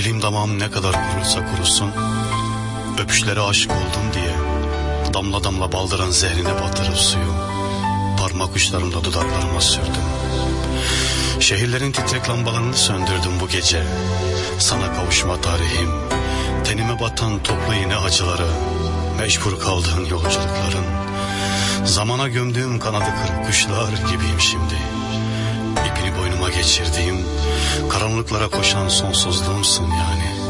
Dilim damağım ne kadar kurursa kurusun, öpüşlere aşık oldum diye damla damla baldıran zehrine batırıp suyu parmak uçlarımla dudaklarıma sürdüm. Şehirlerin titrek lambalarını söndürdüm bu gece. Sana kavuşma tarihim, tenime batan toplu iğne acıları, mecbur kaldığın yolculukların, zamana gömdüğüm kanadı kırık kuşlar gibiyim şimdi. İpini boynuma geçirdiğim, karanlıklara koşan sonsuzluğumsun yani.